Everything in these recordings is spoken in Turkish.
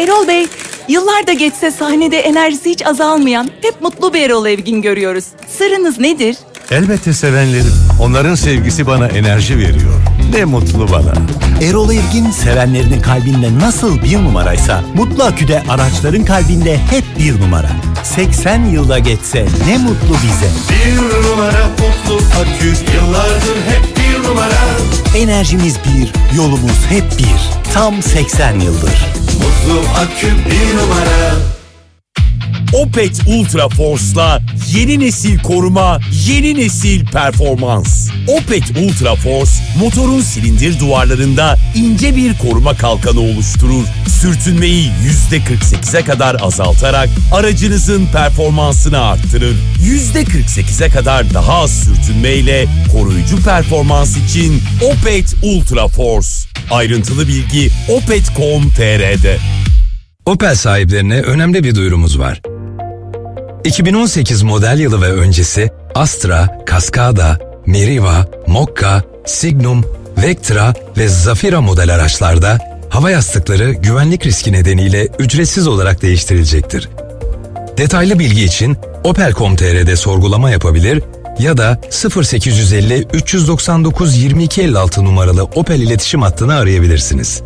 Erol Bey, yıllar da geçse sahnede enerjisi hiç azalmayan, hep mutlu bir Erol Evgin görüyoruz. Sırrınız nedir? Elbette sevenlerim. Onların sevgisi bana enerji veriyor. Ne mutlu bana. Erol Evgin sevenlerinin kalbinde nasıl bir numaraysa Mutlu Akü'de araçların kalbinde hep bir numara. 80 yılda geçse ne mutlu bize. Bir numara Mutlu Akü, yıllardır hep bir numara. Enerjimiz bir, yolumuz hep bir. Tam 80 yıldır. Mutlu Akü bir numara. Opet Ultra Force'la yeni nesil koruma, yeni nesil performans. Opet Ultra Force, motorun silindir duvarlarında ince bir koruma kalkanı oluşturur. Sürtünmeyi %48'e kadar azaltarak aracınızın performansını arttırır. %48'e kadar daha az sürtünmeyle koruyucu performans için Opet Ultra Force. Ayrıntılı bilgi opet.com.tr'de. Opel sahiplerine önemli bir duyurumuz var. 2018 model yılı ve öncesi Astra, Cascada, Meriva, Mokka, Signum, Vectra ve Zafira model araçlarda hava yastıkları güvenlik riski nedeniyle ücretsiz olarak değiştirilecektir. Detaylı bilgi için opel.com.tr'de sorgulama yapabilir ya da 0850 399 2256 numaralı Opel iletişim hattını arayabilirsiniz.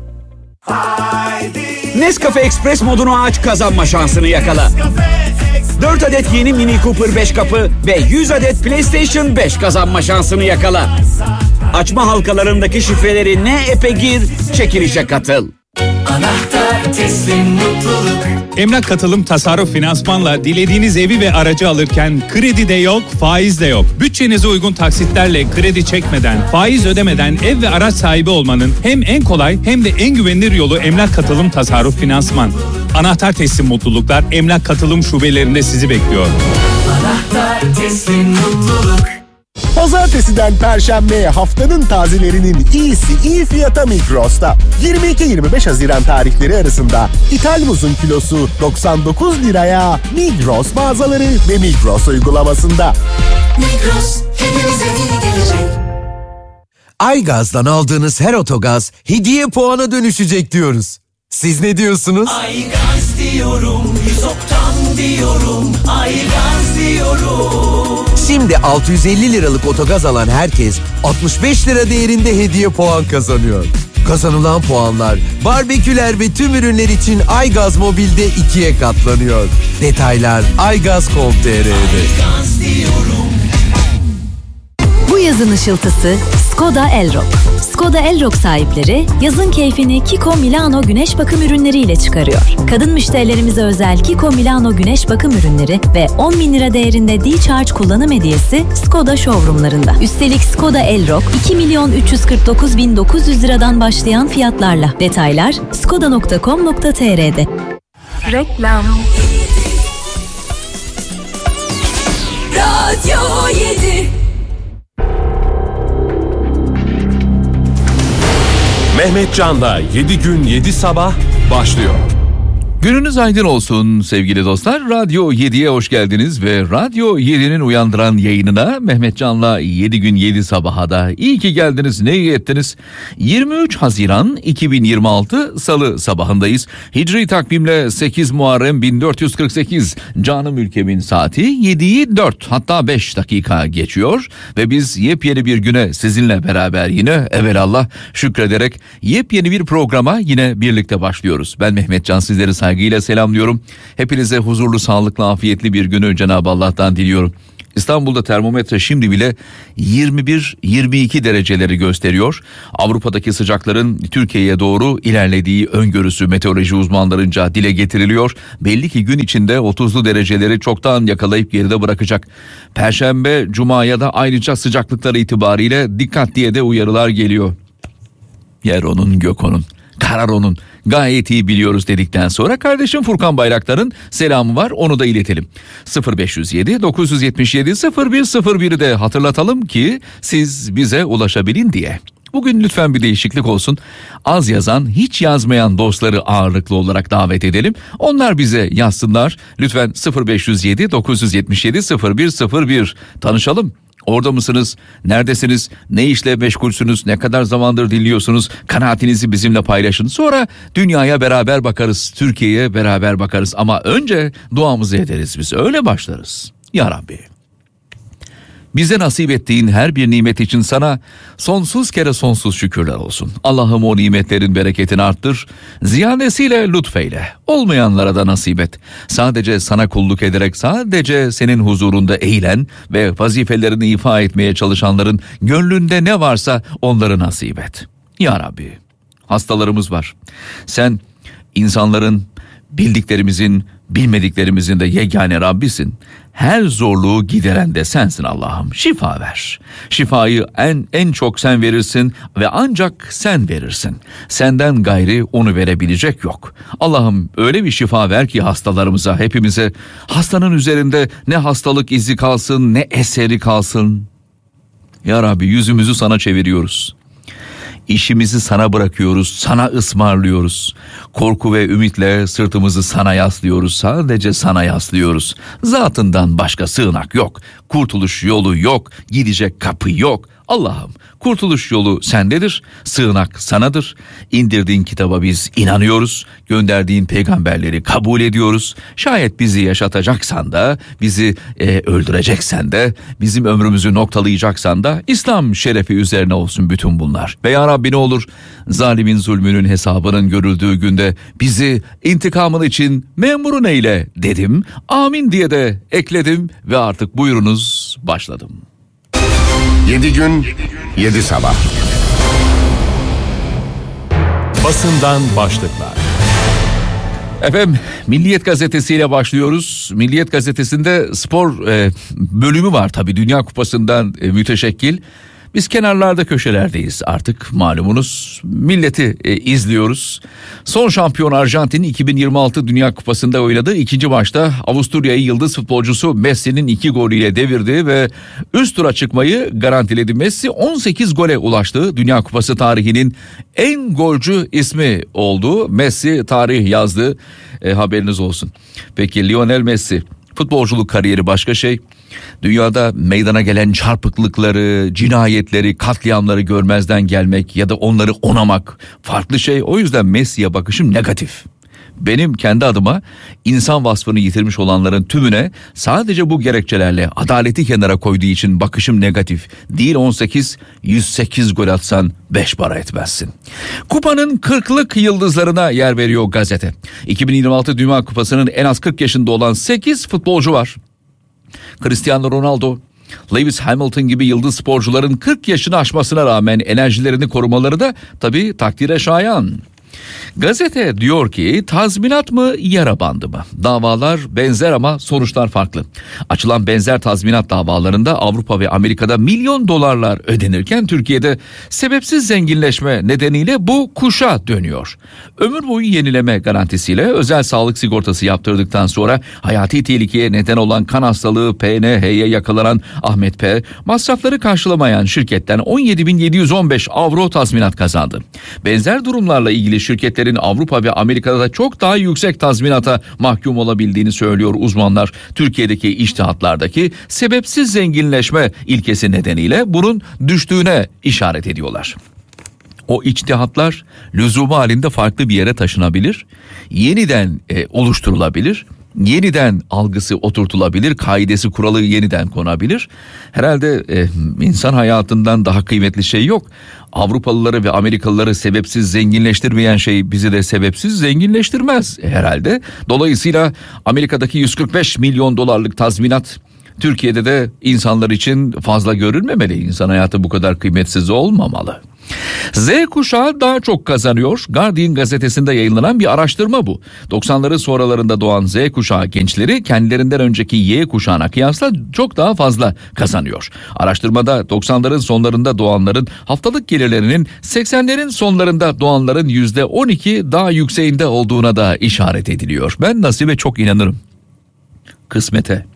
Nescafe Express modunu aç, kazanma şansını yakala. 4 adet yeni Mini Cooper 5 kapı ve 100 adet PlayStation 5 kazanma şansını yakala. Açma halkalarındaki şifreleri ne epe gir, çekilişe katıl. Anahtar teslim mutluluk. Emlak Katılım Tasarruf Finansman'la dilediğiniz evi ve aracı alırken kredi de yok, faiz de yok. Bütçenize uygun taksitlerle kredi çekmeden, faiz ödemeden ev ve araç sahibi olmanın hem en kolay hem de en güvenilir yolu Emlak Katılım Tasarruf Finansman. Anahtar teslim mutluluklar Emlak Katılım şubelerinde sizi bekliyor. Anahtar teslim mutluluk. Pazartesiden Perşembe'ye haftanın tazelerinin iyisi iyi fiyata Migros'ta. 22-25 Haziran tarihleri arasında ithal muzun kilosu 99 liraya Migros mağazaları ve Migros uygulamasında. Migros hepimize iyi gelecek. Aygaz'dan aldığınız her otogaz hediye puana dönüşecek diyoruz. Siz ne diyorsunuz? Aygaz diyorum, 100 oktan diyorum, Aygaz diyorum. Şimdi 650 liralık otogaz alan herkes 65 lira değerinde hediye puan kazanıyor. Kazanılan puanlar barbeküler ve tüm ürünler için Aygaz Mobil'de 2'ye katlanıyor. Detaylar aygaz.com.tr'de. Aygaz diyorum. Bu yazın ışıltısı Skoda Elrock. Skoda Elrock sahipleri yazın keyfini Kiko Milano güneş bakım ürünleriyle çıkarıyor. Kadın müşterilerimize özel Kiko Milano güneş bakım ürünleri ve 10.000 lira değerinde D-Charge kullanım hediyesi Skoda showroomlarında. Üstelik Skoda Elrock 2.349.900 liradan başlayan fiyatlarla. Detaylar skoda.com.tr'de. Reklam. Radyo 7. Mehmet Can'la 7 gün 7 sabah başlıyor. Gününüz aydın olsun sevgili dostlar. Radyo 7'ye hoş geldiniz ve Radyo 7'nin uyandıran yayınına Mehmet Can'la 7 gün 7 sabaha da iyi ki geldiniz, ne iyi ettiniz. 23 Haziran 2026 Salı sabahındayız. Hicri takvimle 8 Muharrem 1448. Canım ülkemin saati 7'yi 4 hatta 5 dakika geçiyor. Ve biz yepyeni bir güne sizinle beraber yine evelallah şükrederek yepyeni bir programa yine birlikte başlıyoruz. Ben Mehmet Can, sizleri saygıyla selamlıyorum. Hepinize huzurlu, sağlıklı, afiyetli bir günü Cenab-ı Allah'tan diliyorum. İstanbul'da termometre şimdi bile 21-22 dereceleri gösteriyor. Avrupa'daki sıcakların Türkiye'ye doğru ilerlediği öngörüsü meteoroloji uzmanlarınca dile getiriliyor. Belli ki gün içinde 30'lu dereceleri çoktan yakalayıp geride bırakacak. Perşembe, Cuma'ya da ayrıca sıcaklıkları itibariyle dikkat diye de uyarılar geliyor. Yer onun, gök onun, karar onun. Gayet iyi biliyoruz dedikten sonra kardeşim Furkan Bayraktar'ın selamı var, onu da iletelim. 0507 977 0101'i de hatırlatalım ki siz bize ulaşabilin diye. Bugün lütfen bir değişiklik olsun. Az yazan, hiç yazmayan dostları ağırlıklı olarak davet edelim. Onlar bize yazsınlar. Lütfen 0507 977 0101 tanışalım. Orada mısınız? Neredesiniz? Ne işle meşgulsünüz? Ne kadar zamandır dinliyorsunuz? Kanaatinizi bizimle paylaşın. Sonra dünyaya beraber bakarız. Türkiye'ye beraber bakarız. Ama önce duamızı ederiz biz. Öyle başlarız. Ya Rabbi, bize nasip ettiğin her bir nimet için sana sonsuz kere sonsuz şükürler olsun. Allah'ım o nimetlerin bereketini arttır, ziyadesiyle lütfeyle. Olmayanlara da nasip et. Sadece sana kulluk ederek sadece senin huzurunda eğilen ve vazifelerini ifa etmeye çalışanların gönlünde ne varsa onları nasip et. Ya Rabbi, hastalarımız var. Sen insanların, bildiklerimizin, bilmediklerimizin de yegane Rabbisin. Her zorluğu gideren de sensin Allah'ım. Şifa ver. Şifayı en çok sen verirsin ve ancak sen verirsin. Senden gayri onu verebilecek yok. Allah'ım öyle bir şifa ver ki hastalarımıza, hepimize. Hastanın üzerinde ne hastalık izi kalsın, ne eseri kalsın. Ya Rabbi, yüzümüzü sana çeviriyoruz. İşimizi sana bırakıyoruz, sana ısmarlıyoruz. Korku ve ümitle sırtımızı sana yaslıyoruz, sadece sana yaslıyoruz. Zatından başka sığınak yok, kurtuluş yolu yok, gidecek kapı yok. Allah'ım, kurtuluş yolu sendedir, sığınak sanadır. İndirdiğin kitaba biz inanıyoruz, gönderdiğin peygamberleri kabul ediyoruz. Şayet bizi yaşatacaksan da, bizi öldüreceksen de, bizim ömrümüzü noktalayacaksan da İslam şerefi üzerine olsun bütün bunlar. Ve ya Rabbi, ne olur zalimin zulmünün hesabının görüldüğü günde bizi intikamın için memurun eyle dedim. Amin diye de ekledim ve artık buyurunuz başladım. 7 gün, 7 sabah. Basından başlıklar. Efendim, Milliyet Gazetesi'yle başlıyoruz. Milliyet Gazetesi'nde spor bölümü var tabii, Dünya Kupası'ndan müteşekkil. Biz kenarlarda, köşelerdeyiz artık, malumunuz. Milleti izliyoruz. Son şampiyon Arjantin 2026 Dünya Kupası'nda oynadığı ikinci maçta Avusturya'yı yıldız futbolcusu Messi'nin 2 golüyle devirdi ve üst tura çıkmayı garantiledi. Messi 18 gole ulaştı. Dünya Kupası tarihinin en golcü ismi oldu. Messi tarih yazdı. Haberiniz olsun. Peki Lionel Messi, futbolculuk kariyeri başka şey. Dünyada meydana gelen çarpıklıkları, cinayetleri, katliamları görmezden gelmek ya da onları onamak farklı şey. O yüzden Messi'ye bakışım negatif. Benim kendi adıma insan vasfını yitirmiş olanların tümüne sadece bu gerekçelerle adaleti kenara koyduğu için bakışım negatif. Değil 18, 108 gol atsan 5 para etmezsin. Kupanın 40'lık yıldızlarına yer veriyor gazete. 2026 Dünya Kupası'nın en az 40 yaşında olan 8 futbolcu var. Cristiano Ronaldo, Lewis Hamilton gibi yıldız sporcuların 40 yaşını aşmasına rağmen enerjilerini korumaları da tabii takdire şayan. Gazete diyor ki tazminat mı, yara bandı mı? Davalar benzer ama sonuçlar farklı. Açılan benzer tazminat davalarında Avrupa ve Amerika'da milyon dolarlar ödenirken Türkiye'de sebepsiz zenginleşme nedeniyle bu kuşa dönüyor. Ömür boyu yenileme garantisiyle özel sağlık sigortası yaptırdıktan sonra hayati tehlikeye neden olan kan hastalığı PNH'ye yakalanan Ahmet P. masrafları karşılamayan şirketten 17.715 avro tazminat kazandı. Benzer durumlarla ilgili şirketlerin Avrupa ve Amerika'da da çok daha yüksek tazminata mahkum olabildiğini söylüyor uzmanlar. Türkiye'deki içtihatlardaki sebepsiz zenginleşme ilkesi nedeniyle bunun düştüğüne işaret ediyorlar. O içtihatlar lüzumu halinde farklı bir yere taşınabilir, yeniden oluşturulabilir, yeniden algısı oturtulabilir, kaidesi kuralı yeniden konabilir. Herhalde insan hayatından daha kıymetli şey yok. Avrupalıları ve Amerikalıları sebepsiz zenginleştirmeyen şey bizi de sebepsiz zenginleştirmez herhalde. Dolayısıyla Amerika'daki 145 milyon dolarlık tazminat Türkiye'de de insanlar için fazla görülmemeli. İnsan hayatı bu kadar kıymetsiz olmamalı. Z kuşağı daha çok kazanıyor. Guardian gazetesinde yayınlanan bir araştırma bu. 90'ların sonralarında doğan Z kuşağı gençleri kendilerinden önceki Y kuşağına kıyasla çok daha fazla kazanıyor. Araştırmada 90'ların sonlarında doğanların haftalık gelirlerinin 80'lerin sonlarında doğanların %12 daha yükseğinde olduğuna da işaret ediliyor. Ben nasibe çok inanırım. Kısmete.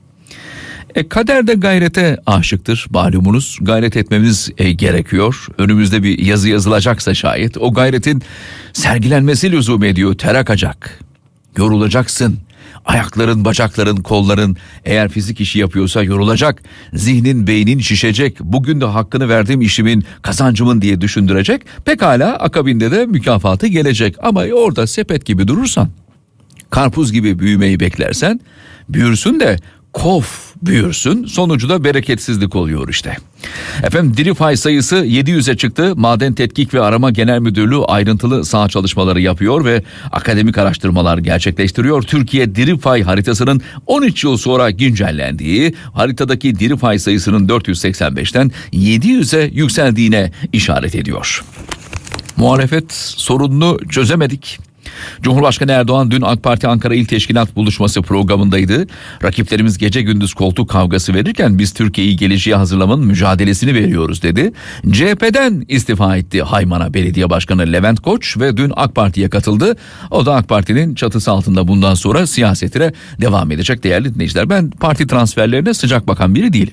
Kader de gayrete aşıktır malumunuz. Gayret etmemiz gerekiyor. Önümüzde bir yazı yazılacaksa şayet o gayretin sergilenmesi lüzum ediyor. Ter akacak. Yorulacaksın. Ayakların, bacakların, kolların eğer fizik işi yapıyorsa yorulacak. Zihnin, beynin şişecek. Bugün de hakkını verdiğim işimin, kazancımın diye düşündürecek. Pekala akabinde de mükafatı gelecek. Ama orada sepet gibi durursan, karpuz gibi büyümeyi beklersen, büyürsün de kof büyürsün, sonucu da bereketsizlik oluyor işte. Efendim diri fay sayısı 700'e çıktı. Maden Tetkik ve Arama Genel Müdürlüğü ayrıntılı saha çalışmaları yapıyor ve akademik araştırmalar gerçekleştiriyor. Türkiye diri fay haritasının 13 yıl sonra güncellendiği, haritadaki diri fay sayısının 485'ten 700'e yükseldiğine işaret ediyor. Muhalefet sorununu çözemedik. Cumhurbaşkanı Erdoğan dün AK Parti Ankara İl Teşkilat buluşması programındaydı. Rakiplerimiz gece gündüz koltuk kavgası verirken biz Türkiye'yi geleceğe hazırlamanın mücadelesini veriyoruz dedi. CHP'den istifa etti Haymana Belediye Başkanı Levent Koç ve dün AK Parti'ye katıldı. O da AK Parti'nin çatısı altında bundan sonra siyasetine devam edecek değerli dinleyiciler. Ben parti transferlerine sıcak bakan biri değilim.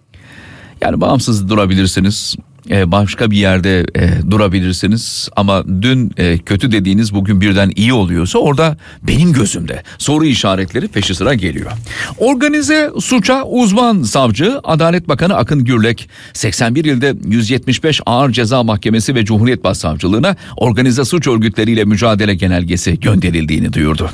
Yani bağımsız durabilirsiniz. Başka bir yerde durabilirsiniz ama dün kötü dediğiniz bugün birden iyi oluyorsa orada benim gözümde soru işaretleri peşi sıra geliyor. Organize suça uzman savcı Adalet Bakanı Akın Gürlek 81 ilde 175 Ağır Ceza Mahkemesi ve Cumhuriyet Başsavcılığına organize suç örgütleriyle mücadele genelgesi gönderildiğini duyurdu.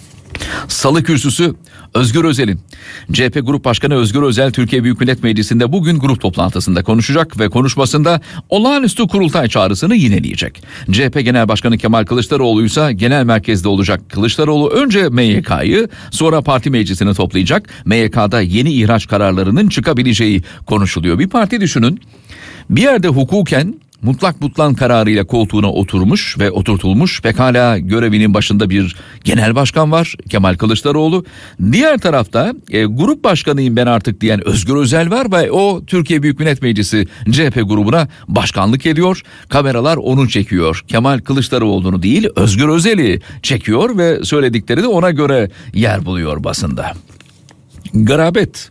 Salı kürsüsü Özgür Özel'in. CHP Grup Başkanı Özgür Özel Türkiye Büyük Millet Meclisi'nde bugün grup toplantısında konuşacak ve konuşmasında olağanüstü kurultay çağrısını yineleyecek. CHP Genel Başkanı Kemal Kılıçdaroğlu ise genel merkezde olacak. Kılıçdaroğlu önce MYK'yı sonra parti meclisini toplayacak. MYK'da yeni ihraç kararlarının çıkabileceği konuşuluyor. Bir parti düşünün, bir yerde hukuken mutlak butlan kararıyla koltuğuna oturmuş ve oturtulmuş pekala görevinin başında bir genel başkan var, Kemal Kılıçdaroğlu. Diğer tarafta grup başkanıyım ben artık diyen Özgür Özel var ve o Türkiye Büyük Millet Meclisi CHP grubuna başkanlık ediyor. Kameralar onu çekiyor. Kemal Kılıçdaroğlu'nu değil Özgür Özel'i çekiyor ve söyledikleri de ona göre yer buluyor basında. Garabet.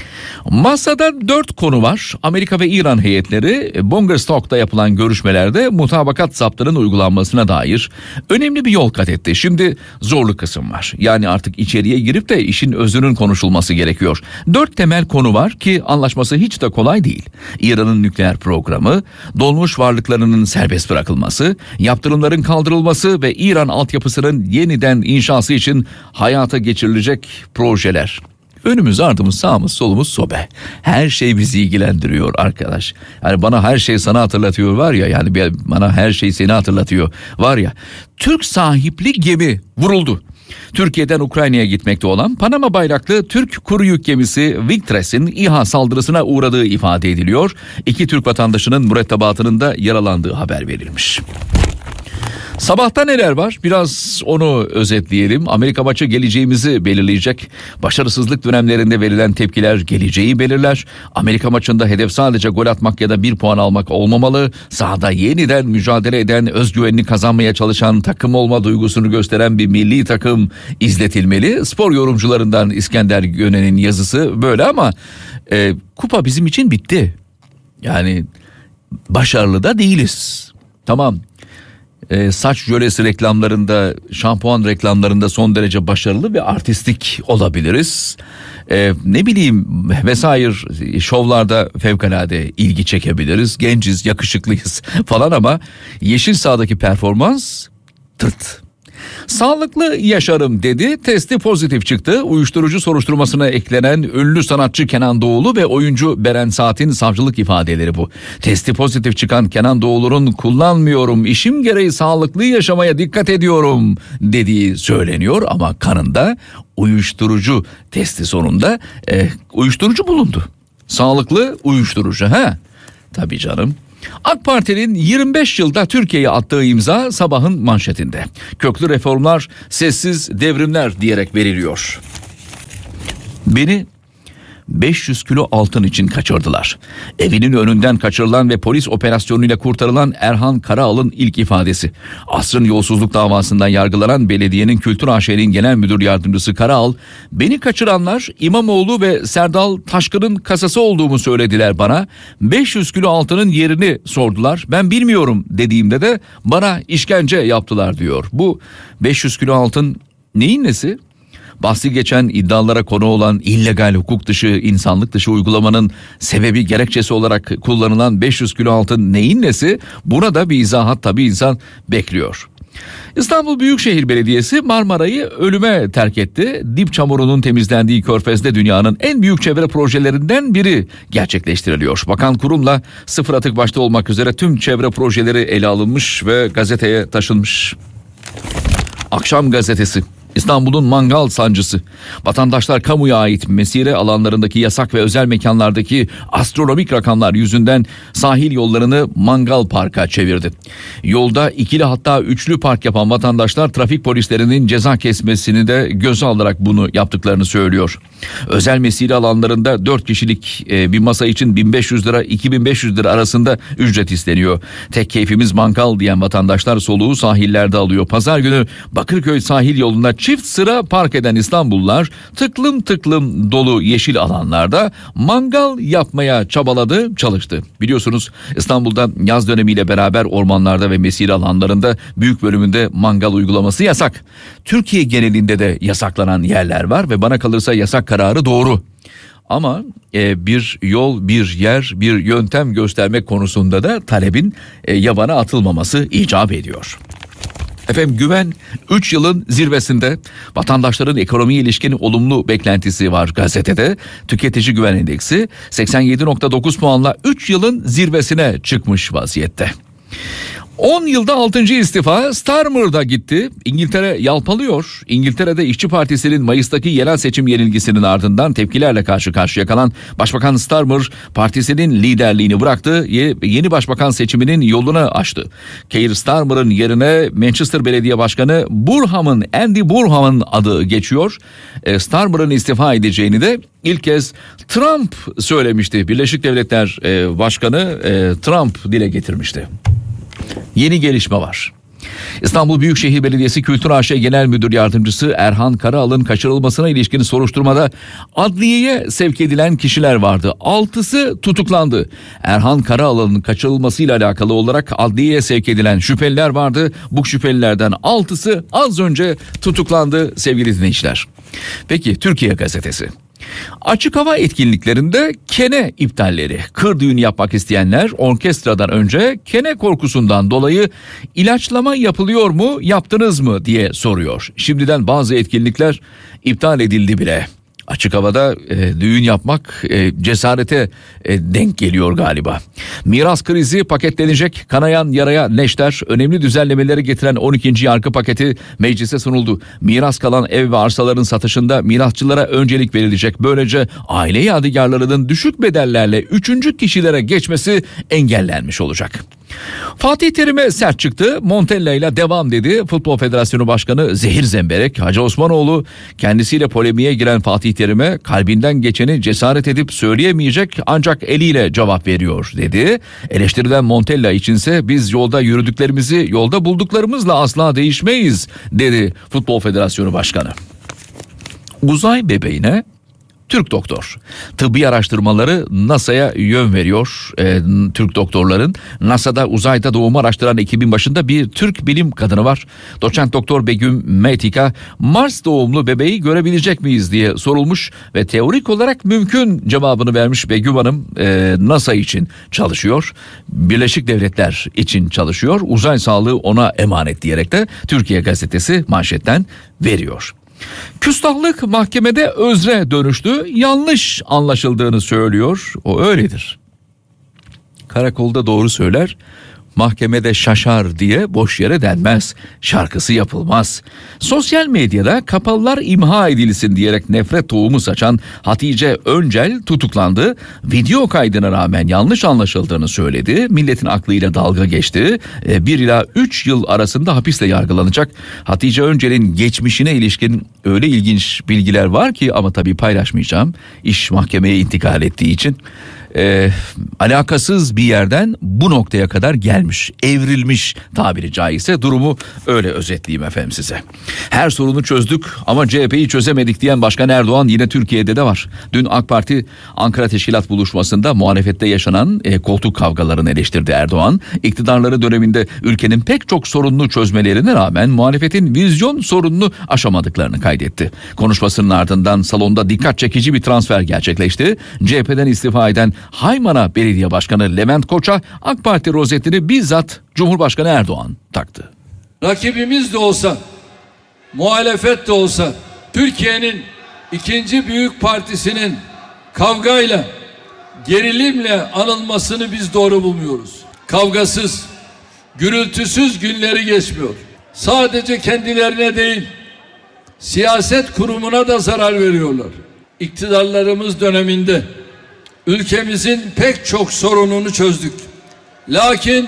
Masada 4 konu var. Amerika ve İran heyetleri Bungerstock'ta yapılan görüşmelerde mutabakat zaptının uygulanmasına dair önemli bir yol kat etti. Şimdi zorlu kısım var. Yani artık içeriye girip de işin özünün konuşulması gerekiyor. 4 temel konu var ki anlaşması hiç de kolay değil. İran'ın nükleer programı, dolmuş varlıklarının serbest bırakılması, yaptırımların kaldırılması ve İran altyapısının yeniden inşası için hayata geçirilecek projeler. Önümüz, ardımız, sağımız, solumuz sobe. Her şey bizi ilgilendiriyor arkadaş. Yani bana her şey sana hatırlatıyor var ya, yani bana her şey seni hatırlatıyor var ya. Türk sahipli gemi vuruldu. Türkiye'den Ukrayna'ya gitmekte olan Panama bayraklı Türk kuru yük gemisi Victres'in İHA saldırısına uğradığı ifade ediliyor. 2 Türk vatandaşının mürettebatının da yaralandığı haber verilmiş. Sabahta neler var? Biraz onu özetleyelim. Amerika maçı geleceğimizi belirleyecek. Başarısızlık dönemlerinde verilen tepkiler geleceği belirler. Amerika maçında hedef sadece gol atmak ya da 1 puan almak olmamalı. Sahada yeniden mücadele eden, özgüvenini kazanmaya çalışan, takım olma duygusunu gösteren bir milli takım izletilmeli. Spor yorumcularından İskender Gönen'in yazısı böyle ama kupa bizim için bitti. Yani başarılı da değiliz. Tamam. Saç jölesi reklamlarında, şampuan reklamlarında son derece başarılı ve artistik olabiliriz. Ne bileyim vesaire şovlarda fevkalade ilgi çekebiliriz. Genciz, yakışıklıyız falan ama yeşil sahadaki performans tırt. Sağlıklı yaşarım dedi, testi pozitif çıktı. Uyuşturucu soruşturmasına eklenen ünlü sanatçı Kenan Doğulu ve oyuncu Beren Saat'in savcılık ifadeleri bu. Testi pozitif çıkan Kenan Doğulu'nun kullanmıyorum, işim gereği sağlıklı yaşamaya dikkat ediyorum dediği söyleniyor ama kanında uyuşturucu testi sonunda uyuşturucu bulundu. Sağlıklı uyuşturucu tabii canım. AK Parti'nin 25 yılda Türkiye'ye attığı imza Sabah'ın manşetinde. Köklü reformlar, sessiz devrimler diyerek veriliyor. Beni 500 kilo altın için kaçırdılar. Evinin önünden kaçırılan ve polis operasyonuyla kurtarılan Erhan Karaal'ın ilk ifadesi. Asrın yolsuzluk davasından yargılanan belediyenin Kültür AŞ'nin genel müdür yardımcısı Karaal, beni kaçıranlar İmamoğlu ve Serdal Taşkın'ın kasası olduğumu söylediler bana. 500 kilo altının yerini sordular. Ben bilmiyorum dediğimde de bana işkence yaptılar diyor. Bu 500 kilo altın neyin nesi? Bahsi geçen iddialara konu olan illegal hukuk dışı, insanlık dışı uygulamanın sebebi, gerekçesi olarak kullanılan 500 kilo altın neyin nesi? Buna da bir izahat tabii insan bekliyor. İstanbul Büyükşehir Belediyesi Marmara'yı ölüme terk etti. Dip çamurunun temizlendiği Körfez'de dünyanın en büyük çevre projelerinden biri gerçekleştiriliyor. Bakan kurumla sıfır atık başta olmak üzere tüm çevre projeleri ele alınmış ve gazeteye taşınmış. Akşam gazetesi. İstanbul'un mangal sancısı. Vatandaşlar kamuya ait mesire alanlarındaki yasak ve özel mekanlardaki astronomik rakamlar yüzünden sahil yollarını mangal parka çevirdi. Yolda ikili hatta üçlü park yapan vatandaşlar trafik polislerinin ceza kesmesini de göze alarak bunu yaptıklarını söylüyor. Özel mesire alanlarında 4 kişilik bir masa için 1500 lira 2500 lira arasında ücret isteniyor. Tek keyfimiz mangal diyen vatandaşlar soluğu sahillerde alıyor. Pazar günü Bakırköy sahil yolunda çift sıra park eden İstanbullular tıklım tıklım dolu yeşil alanlarda mangal yapmaya çabaladı, çalıştı. Biliyorsunuz İstanbul'da yaz dönemiyle beraber ormanlarda ve mesire alanlarında büyük bölümünde mangal uygulaması yasak. Türkiye genelinde de yasaklanan yerler var ve bana kalırsa yasak kararı doğru. Ama bir yol, bir yer, bir yöntem göstermek konusunda da talebin yabana atılmaması icap ediyor. Efendim güven 3 yılın zirvesinde. Vatandaşların ekonomiye ilişkin olumlu beklentisi var gazetede. Tüketici güven endeksi 87.9 puanla 3 yılın zirvesine çıkmış vaziyette. 10 yılda 6. istifa Starmer'da gitti. İngiltere yalpalıyor. İngiltere'de İşçi Partisi'nin Mayıs'taki yerel seçim yenilgisinin ardından tepkilerle karşı karşıya kalan Başbakan Starmer partisinin liderliğini bıraktı. Yeni başbakan seçiminin yolunu açtı. Keir Starmer'ın yerine Manchester Belediye Başkanı Andy Burham'ın adı geçiyor. Starmer'ın istifa edeceğini de ilk kez Trump söylemişti. Birleşik Devletler Başkanı Trump dile getirmişti. Yeni gelişme var. İstanbul Büyükşehir Belediyesi Kültür AŞ Genel Müdür Yardımcısı Erhan Karaal'ın kaçırılmasına ilişkin soruşturmada adliyeye sevk edilen kişiler vardı. 6'sı tutuklandı. Erhan Karaal'ın kaçırılmasıyla alakalı olarak adliyeye sevk edilen şüpheliler vardı. Bu şüphelilerden 6'sı az önce tutuklandı sevgili dinleyiciler. Peki Türkiye Gazetesi. Açık hava etkinliklerinde kene iptalleri. Kır düğünü yapmak isteyenler orkestradan önce kene korkusundan dolayı ilaçlama yapılıyor mu, yaptınız mı diye soruyor. Şimdiden bazı etkinlikler iptal edildi bile. Açık havada düğün yapmak cesarete denk geliyor galiba. Miras krizi paketlenecek. Kanayan yaraya neşter. Önemli düzenlemeleri getiren 12. yargı paketi meclise sunuldu. Miras kalan ev ve arsaların satışında mirasçılara öncelik verilecek. Böylece aile yadigarlarının düşük bedellerle 3. kişilere geçmesi engellenmiş olacak. Fatih Terim'e sert çıktı. Montella ile devam dedi. Futbol Federasyonu Başkanı Zehir Zemberek, Hacı Osmanoğlu kendisiyle polemiğe giren Fatih Terim'e kalbinden geçeni cesaret edip söyleyemeyecek ancak eliyle cevap veriyor dedi. Eleştirilen Montella içinse biz yolda yürüdüklerimizi yolda bulduklarımızla asla değişmeyiz dedi Futbol Federasyonu Başkanı. Uzay bebeğine Türk doktor. Tıbbi araştırmaları NASA'ya yön veriyor. Türk doktorların. NASA'da uzayda doğumu araştıran ekibin başında bir Türk bilim kadını var. Doçent doktor Begüm Metika, Mars doğumlu bebeği görebilecek miyiz diye sorulmuş ve teorik olarak mümkün cevabını vermiş. Begüm Hanım NASA için çalışıyor. Birleşik Devletler için çalışıyor. Uzay sağlığı ona emanet diyerek de Türkiye Gazetesi manşetten veriyor. Küstahlık mahkemede özre dönüştü. Yanlış anlaşıldığını söylüyor. O öyledir. Karakolda doğru söyler, mahkemede şaşar diye boş yere denmez. Şarkısı yapılmaz. Sosyal medyada kapalılar imha edilsin diyerek nefret tohumu saçan Hatice Öncel tutuklandı. Video kaydına rağmen yanlış anlaşıldığını söyledi. Milletin aklıyla dalga geçti. 1 ila 3 yıl arasında hapisle yargılanacak. Hatice Öncel'in geçmişine ilişkin öyle ilginç bilgiler var ki ama tabii paylaşmayacağım. İş mahkemeye intikal ettiği için. alakasız bir yerden bu noktaya kadar gelmiş, evrilmiş tabiri caizse, durumu öyle özetleyeyim efendim size. Her sorunu çözdük ama CHP'yi çözemedik diyen Başkan Erdoğan yine Türkiye'de de var. Dün AK Parti Ankara Teşkilat Buluşması'nda muhalefette yaşanan koltuk kavgalarını eleştirdi Erdoğan. İktidarları döneminde ülkenin pek çok sorununu çözmelerine rağmen muhalefetin vizyon sorununu aşamadıklarını kaydetti. Konuşmasının ardından salonda dikkat çekici bir transfer gerçekleşti. CHP'den istifa eden Haymana Belediye Başkanı Levent Koç'a AK Parti rozetini bizzat Cumhurbaşkanı Erdoğan taktı. Rakibimiz de olsa, muhalefet de olsa, Türkiye'nin ikinci büyük partisinin kavgayla, gerilimle anılmasını biz doğru bulmuyoruz. Kavgasız, gürültüsüz günleri geçmiyor. Sadece kendilerine değil, siyaset kurumuna da zarar veriyorlar. İktidarlarımız döneminde ülkemizin pek çok sorununu çözdük. Lakin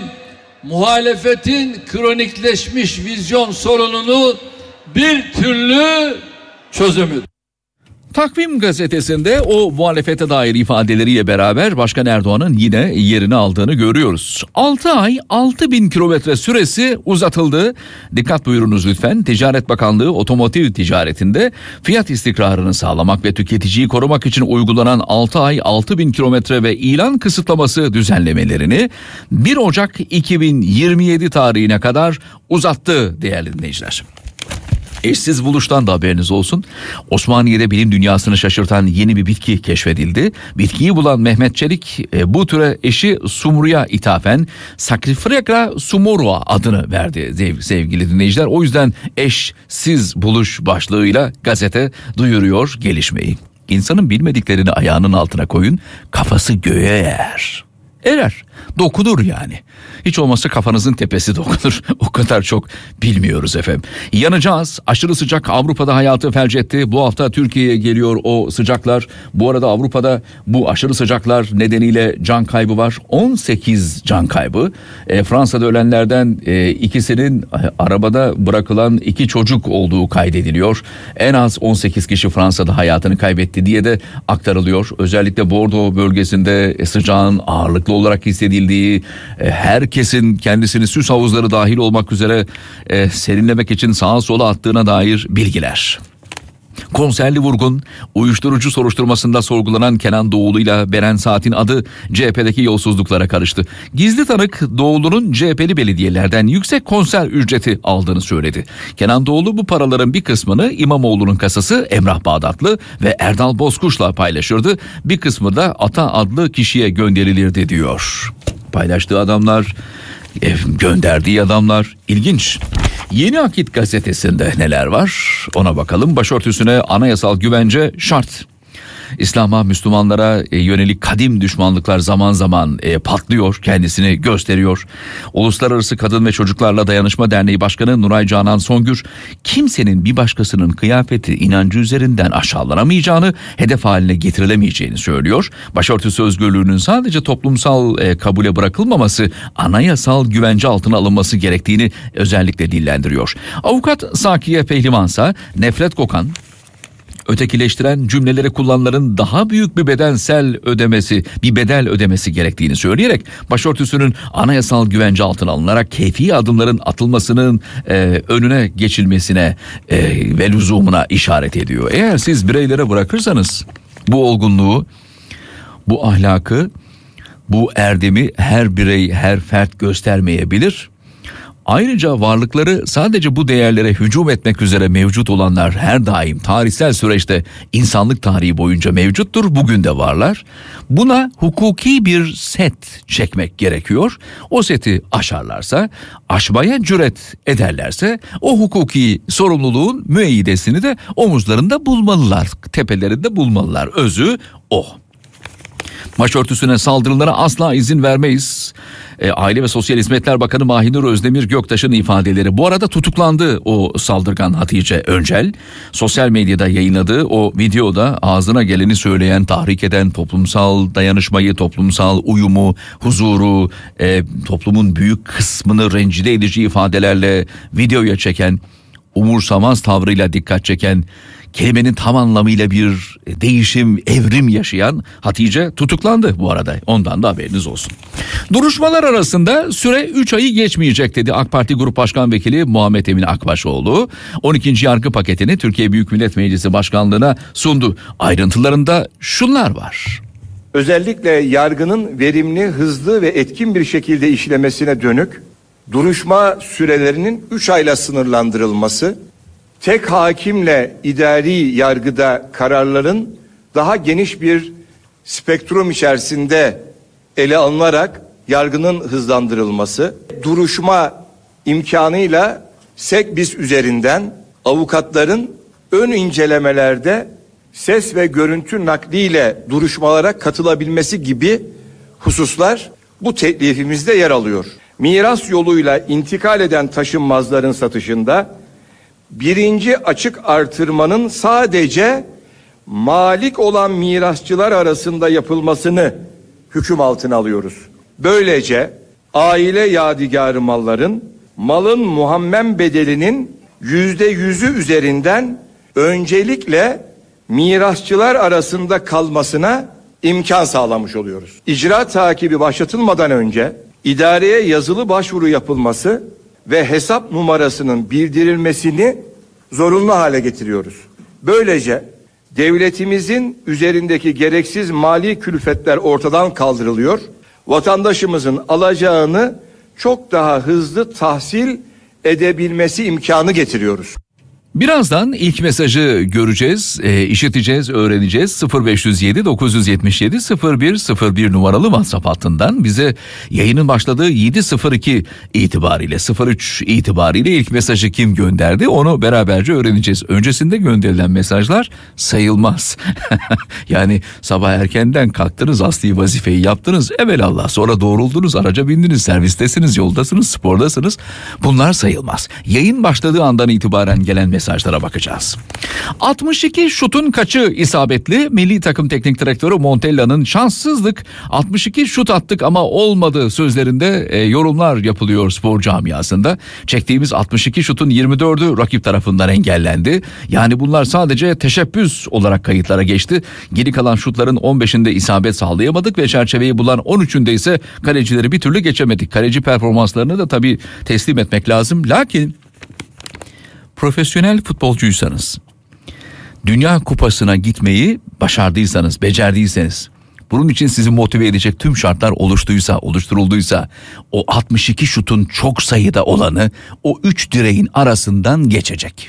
muhalefetin kronikleşmiş vizyon sorununu bir türlü çözemedik. Takvim gazetesinde o muhalefete dair ifadeleriyle beraber Başkan Erdoğan'ın yine yerini aldığını görüyoruz. 6 ay 6.000 kilometre süresi uzatıldı. Dikkat buyurunuz lütfen. Ticaret Bakanlığı otomotiv ticaretinde fiyat istikrarını sağlamak ve tüketiciyi korumak için uygulanan 6 ay 6.000 kilometre ve ilan kısıtlaması düzenlemelerini 1 Ocak 2027 tarihine kadar uzattı değerli dinleyiciler. Eşsiz buluştan da haberiniz olsun. Osmaniye'de bilim dünyasını şaşırtan yeni bir bitki keşfedildi. Bitkiyi bulan Mehmet Çelik bu türe eşi Sumru'ya ithafen Sacrifraga sumorua adını verdi sevgili dinleyiciler. O yüzden eşsiz buluş başlığıyla gazete duyuruyor gelişmeyi. İnsanın bilmediklerini ayağının altına koyun, kafası göğe erer. Erer, dokunur yani. Hiç olmazsa kafanızın tepesi dokunur. O kadar çok bilmiyoruz efendim. Yanacağız. Aşırı sıcak Avrupa'da hayatı felç etti. Bu hafta Türkiye'ye geliyor o sıcaklar. Bu arada Avrupa'da bu aşırı sıcaklar nedeniyle can kaybı var. 18 can kaybı. Fransa'da ölenlerden ikisinin arabada bırakılan 2 çocuk olduğu kaydediliyor. En az 18 kişi Fransa'da hayatını kaybetti diye de aktarılıyor. Özellikle Bordeaux bölgesinde sıcağın ağırlıklı olarak hissedildiği, herkesin kendisini süs havuzları dahil olmak üzere serinlemek için sağa sola attığına dair bilgiler. Konserli vurgun, uyuşturucu soruşturmasında sorgulanan Kenan Doğulu ile Beren Saat'in adı CHP'deki yolsuzluklara karıştı. Gizli tanık Doğulu'nun CHP'li belediyelerden yüksek konser ücreti aldığını söyledi. Kenan Doğulu bu paraların bir kısmını İmamoğlu'nun kasası Emrah Bağdatlı ve Erdal Bozkuş'la paylaşırdı. Bir kısmı da Ata adlı kişiye gönderilirdi diyor. Paylaştığı adamlar, gönderdiği adamlar ilginç. Yeni Akit gazetesinde neler var ona bakalım. Başörtüsüne anayasal güvence şart. İslam'a, Müslümanlara yönelik kadim düşmanlıklar zaman zaman patlıyor, kendisini gösteriyor. Uluslararası Kadın ve Çocuklarla Dayanışma Derneği Başkanı Nuray Canan Songür, kimsenin bir başkasının kıyafeti, inancı üzerinden aşağılanamayacağını, hedef haline getirilemeyeceğini söylüyor. Başörtüsü özgürlüğünün sadece toplumsal kabule bırakılmaması, anayasal güvence altına alınması gerektiğini özellikle dillendiriyor. Avukat Sakiye Pehlivansa nefret kokan, ötekileştiren cümleleri kullananların daha büyük bir bedel ödemesi gerektiğini söyleyerek başörtüsünün anayasal güvence altına alınarak keyfi adımların atılmasının önüne geçilmesine ve lüzumuna işaret ediyor. Eğer siz bireylere bırakırsanız bu olgunluğu, bu ahlakı, bu erdemi her birey, her fert göstermeyebilir. Ayrıca varlıkları sadece bu değerlere hücum etmek üzere mevcut olanlar her daim tarihsel süreçte insanlık tarihi boyunca mevcuttur. Bugün de varlar. Buna hukuki bir set çekmek gerekiyor. O seti aşarlarsa, aşmaya cüret ederlerse o hukuki sorumluluğun müeyyidesini de omuzlarında bulmalılar, tepelerinde bulmalılar. Özü o. Başörtüsüne saldırılara asla izin vermeyiz. Aile ve Sosyal Hizmetler Bakanı Mahinur Özdemir Göktaş'ın ifadeleri. Bu arada tutuklandı o saldırgan Hatice Öncel. Sosyal medyada yayınladığı o videoda ağzına geleni söyleyen, tahrik eden, toplumsal dayanışmayı, toplumsal uyumu, huzuru, toplumun büyük kısmını rencide edici ifadelerle videoya çeken umursamaz tavrıyla dikkat çeken, kelimenin tam anlamıyla bir değişim, evrim yaşayan Hatice tutuklandı bu arada. Ondan da haberiniz olsun. Duruşmalar arasında süre 3 ayı geçmeyecek dedi AK Parti Grup Başkan Vekili Muhammed Emin Akbaşoğlu. 12. yargı paketini Türkiye Büyük Millet Meclisi Başkanlığı'na sundu. Ayrıntılarında şunlar var. Özellikle yargının verimli, hızlı ve etkin bir şekilde işlemesine dönük duruşma sürelerinin 3 ayla sınırlandırılması, tek hakimle idari yargıda kararların daha geniş bir spektrum içerisinde ele alınarak yargının hızlandırılması, duruşma imkanıyla sekbis üzerinden avukatların ön incelemelerde ses ve görüntü nakliyle duruşmalara katılabilmesi gibi hususlar bu teklifimizde yer alıyor. Miras yoluyla intikal eden taşınmazların satışında birinci açık artırmanın sadece malik olan mirasçılar arasında yapılmasını hüküm altına alıyoruz. Böylece aile yadigarı malın muhammen bedelinin %100'ü üzerinden öncelikle mirasçılar arasında kalmasına imkan sağlamış oluyoruz. İcra takibi başlatılmadan önce idareye yazılı başvuru yapılması ve hesap numarasının bildirilmesini zorunlu hale getiriyoruz. Böylece devletimizin üzerindeki gereksiz mali külfetler ortadan kaldırılıyor. Vatandaşımızın alacağını çok daha hızlı tahsil edebilmesi imkanı getiriyoruz. Birazdan ilk mesajı göreceğiz, işiteceğiz, öğreneceğiz. 0507 977 0101 numaralı WhatsApp hattından bize yayının başladığı 7.02 itibariyle 03 itibariyle ilk mesajı kim gönderdi onu beraberce öğreneceğiz. Öncesinde gönderilen mesajlar sayılmaz. Yani sabah erkenden kalktınız, asli vazifeyi yaptınız, evelallah sonra doğruldunuz, araca bindiniz, servistesiniz, yoldasınız, spordasınız. Bunlar sayılmaz. Yayın başladığı andan itibaren gelen mesajlara bakacağız. 62 şutun kaçı isabetli? Milli takım teknik direktörü Montella'nın şanssızlık 62 şut attık ama olmadı sözlerinde yorumlar yapılıyor spor camiasında. Çektiğimiz 62 şutun 24'ü rakip tarafından engellendi. Yani bunlar sadece teşebbüs olarak kayıtlara geçti. Geri kalan şutların 15'inde isabet sağlayamadık ve çerçeveyi bulan 13'ünde ise kalecileri bir türlü geçemedik. Kaleci performanslarını da tabii teslim etmek lazım. Lakin profesyonel futbolcuysanız, Dünya Kupası'na gitmeyi başardıysanız, becerdiyseniz, bunun için sizi motive edecek tüm şartlar oluşturulduysa, o 62 şutun çok sayıda olanı o 3 direğin arasından geçecek.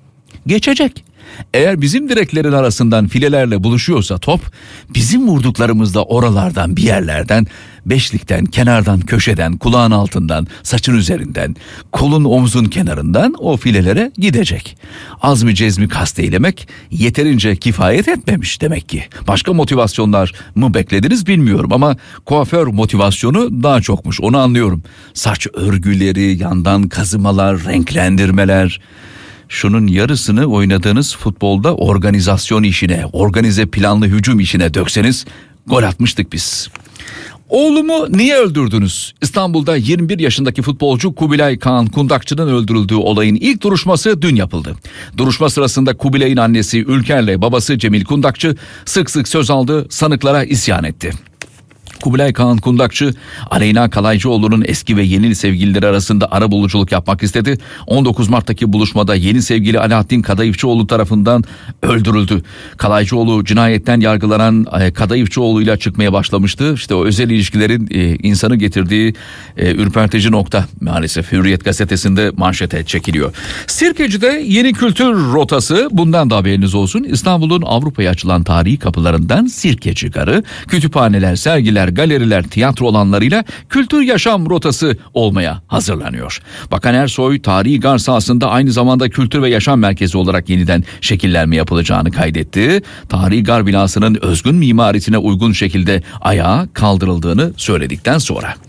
Eğer bizim direklerin arasından filelerle buluşuyorsa top, bizim vurduklarımızda oralardan bir yerlerden, beşlikten, kenardan, köşeden, kulağın altından, saçın üzerinden, kolun omzun kenarından o filelere gidecek. Azmi cezmi kasteylemek yeterince kifayet etmemiş demek ki. Başka motivasyonlar mı beklediniz bilmiyorum ama kuaför motivasyonu daha çokmuş, onu anlıyorum. Saç örgüleri, yandan kazımalar, renklendirmeler. Şunun yarısını oynadığınız futbolda organizasyon işine, organize planlı hücum işine dökseniz gol atmıştık biz. Oğlumu niye öldürdünüz? İstanbul'da 21 yaşındaki futbolcu Kubilay Kaan Kundakçı'nın öldürüldüğü olayın ilk duruşması dün yapıldı. Duruşma sırasında Kubilay'ın annesi Ülker'le babası Cemil Kundakçı sık sık söz aldı, sanıklara isyan etti. Kubilay Kaan Kundakçı, Aleyna Kalaycıoğlu'nun eski ve yeni sevgilileri arasında arabuluculuk yapmak istedi. 19 Mart'taki buluşmada yeni sevgili Alaaddin Kadayıfçıoğlu tarafından öldürüldü. Kalaycıoğlu cinayetten yargılanan Kadayıfçıoğlu ile çıkmaya başlamıştı. İşte o özel ilişkilerin insanı getirdiği ürpertici nokta maalesef Hürriyet gazetesinde manşete çekiliyor. Sirkeci'de yeni kültür rotası, bundan da haberiniz olsun. İstanbul'un Avrupa'ya açılan tarihi kapılarından Sirkeci Garı, kütüphaneler, sergiler, galeriler, tiyatro alanlarıyla kültür yaşam rotası olmaya hazırlanıyor. Bakan Ersoy, tarihi gar sahasında aynı zamanda kültür ve yaşam merkezi olarak yeniden şekillenme yapılacağını kaydetti. Tarihi gar binasının özgün mimarisine uygun şekilde ayağa kaldırıldığını söyledikten sonra.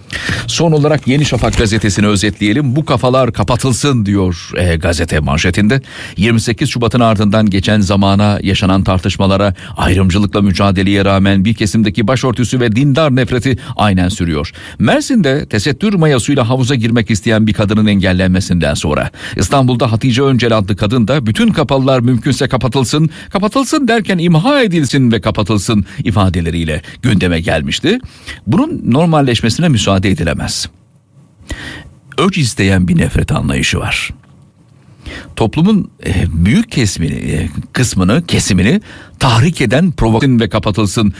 Son olarak Yeni Şafak gazetesini özetleyelim. Bu kafalar kapatılsın diyor gazete manşetinde. 28 Şubat'ın ardından geçen zamana, yaşanan tartışmalara, ayrımcılıkla mücadeleye rağmen bir kesimdeki başörtüsü ve dindar nefreti aynen sürüyor. Mersin'de tesettür mayasıyla havuza girmek isteyen bir kadının engellenmesinden sonra İstanbul'da Hatice Öncel adlı kadın da bütün kapalılar mümkünse kapatılsın, kapatılsın derken imha edilsin ve kapatılsın ifadeleriyle gündeme gelmişti. Bunun normalleşmesine müsaade edilemez. Öc isteyen bir nefret anlayışı var. Toplumun büyük kesimini tahrik eden provokasyon ve kapatılsın